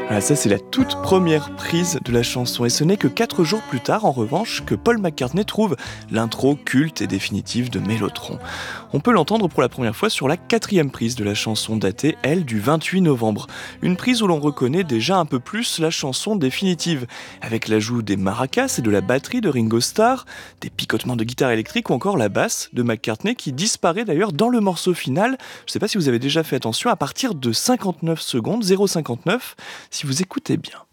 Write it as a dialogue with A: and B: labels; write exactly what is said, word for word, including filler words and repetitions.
A: Voilà, ça c'est la toute première prise de la chanson et ce n'est que quatre jours plus tard en revanche que Paul McCartney trouve l'intro culte et définitive de Mellotron. On peut l'entendre pour la première fois sur la quatrième prise de la chanson datée, elle, du vingt-huit novembre. Une prise où l'on reconnaît déjà un peu plus la chanson définitive, avec l'ajout des maracas et de la batterie de Ringo Starr, des picotements de guitare électrique ou encore la basse de McCartney qui disparaît d'ailleurs dans le morceau final. Je ne sais pas si vous avez déjà fait attention, à partir de cinquante-neuf secondes, zéro virgule cinquante-neuf, si vous écoutez bien.